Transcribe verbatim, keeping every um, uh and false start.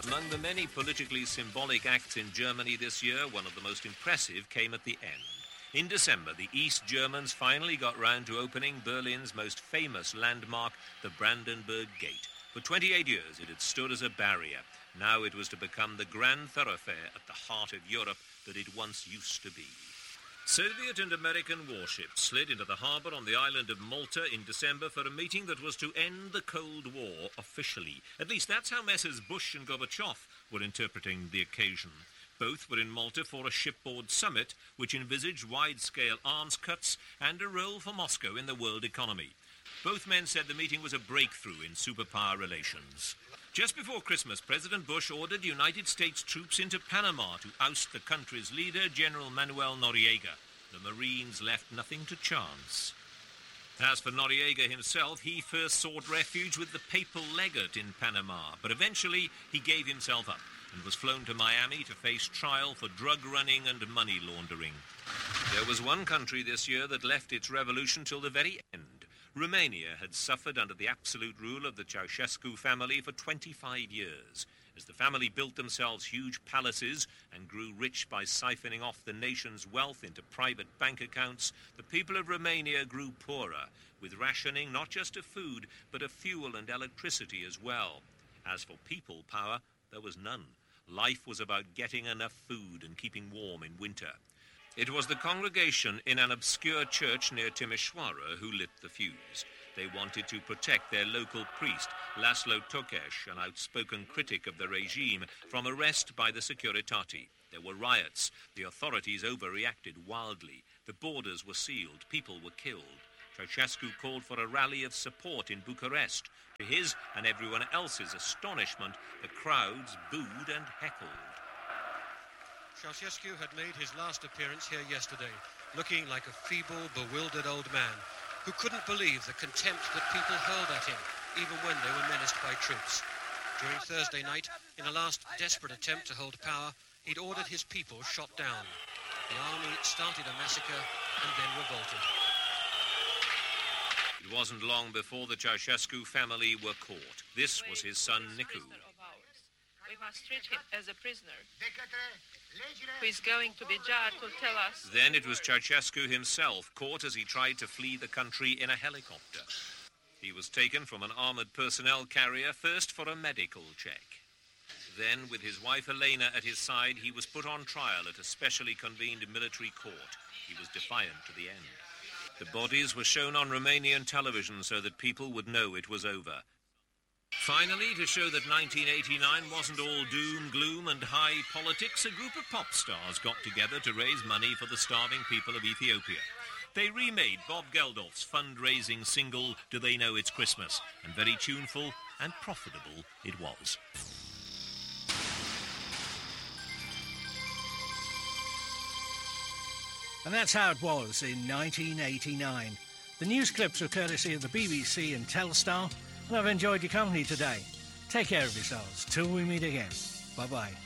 Among the many politically symbolic acts in Germany this year, one of the most impressive came at the end. In December, the East Germans finally got round to opening Berlin's most famous landmark, the Brandenburg Gate. For twenty-eight years, it had stood as a barrier. Now it was to become the grand thoroughfare at the heart of Europe that it once used to be. Soviet and American warships slid into the harbour on the island of Malta in December for a meeting that was to end the Cold War officially. At least that's how Messrs Bush and Gorbachev were interpreting the occasion. Both were in Malta for a shipboard summit which envisaged wide-scale arms cuts and a role for Moscow in the world economy. Both men said the meeting was a breakthrough in superpower relations. Just before Christmas, President Bush ordered United States troops into Panama to oust the country's leader, General Manuel Noriega. The Marines left nothing to chance. As for Noriega himself, he first sought refuge with the papal legate in Panama, but eventually he gave himself up and was flown to Miami to face trial for drug running and money laundering. There was one country this year that left its revolution till the very end. Romania had suffered under the absolute rule of the Ceausescu family for twenty-five years. As the family built themselves huge palaces and grew rich by siphoning off the nation's wealth into private bank accounts, the people of Romania grew poorer, with rationing not just of food, but of fuel and electricity as well. As for people power, there was none. Life was about getting enough food and keeping warm in winter. It was the congregation in an obscure church near Timișoara who lit the fuse. They wanted to protect their local priest, Laszlo Tokes, an outspoken critic of the regime, from arrest by the Securitate. There were riots. The authorities overreacted wildly. The borders were sealed. People were killed. Ceausescu called for a rally of support in Bucharest. To his and everyone else's astonishment, the crowds booed and heckled. Ceausescu had made his last appearance here yesterday, looking like a feeble, bewildered old man who couldn't believe the contempt that people hurled at him, even when they were menaced by troops. During Thursday night, in a last desperate attempt to hold power, he'd ordered his people shot down. The army started a massacre and then revolted. It wasn't long before the Ceausescu family were caught. This was his son, Nicu. We must treat him as a prisoner, who is going to be judged to tell us. Then it was Ceausescu himself, caught as he tried to flee the country in a helicopter. He was taken from an armoured personnel carrier, first for a medical check. Then, with his wife Elena at his side, he was put on trial at a specially convened military court. He was defiant to the end. The bodies were shown on Romanian television so that people would know it was over. Finally, to show that nineteen eighty-nine wasn't all doom, gloom and high politics, a group of pop stars got together to raise money for the starving people of Ethiopia. They remade Bob Geldof's fundraising single, Do They Know It's Christmas? And very tuneful and profitable it was. And that's how it was in nineteen eighty-nine. The news clips were courtesy of the B B C and Telstar, and I've enjoyed your company today. Take care of yourselves till we meet again. Bye-bye.